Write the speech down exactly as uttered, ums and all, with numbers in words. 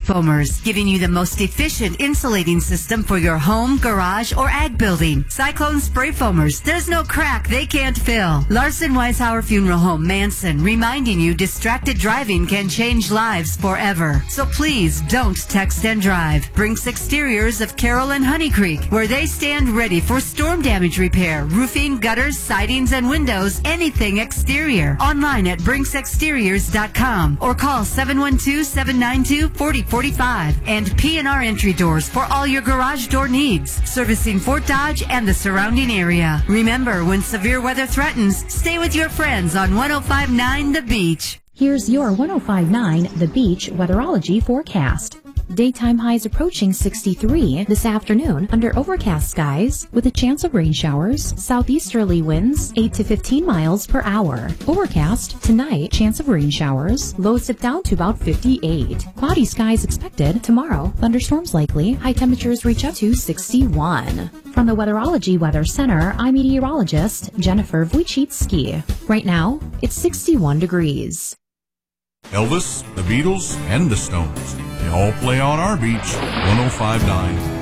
Foamers, giving you the most efficient insulating system for your home, garage, or ag building. Cyclone Spray Foamers. There's no crack they can't fill. Larson Weishauer Funeral Home, Manson, reminding you distracted driving can change lives forever. So please don't text and drive. Brinks Exteriors of Carroll and Honey Creek, where they stand ready for storm damage repair, roofing, gutters, sidings, and windows, anything exterior. Online at brinks exteriors dot com or call seven one two, seven nine two, four zero four five. And P and R Entry Doors for all your garage door needs, servicing Fort Dodge and the surrounding area. Remember, when severe weather threatens, stay with your friends on one oh five point nine The Beach. Here's your one oh five point nine The Beach weatherology forecast. Daytime highs approaching sixty-three this afternoon under overcast skies with a chance of rain showers. Southeasterly winds eight to fifteen miles per hour. Overcast tonight, chance of rain showers. Lows dip down to about fifty-eight. Cloudy skies expected tomorrow. Thunderstorms likely. High temperatures reach up to sixty-one. From the Weatherology Weather Center, I'm meteorologist Jennifer Wojcicki. Right now, it's sixty-one degrees. Elvis, the Beatles, and the Stones. They all play on our beach. one oh five point nine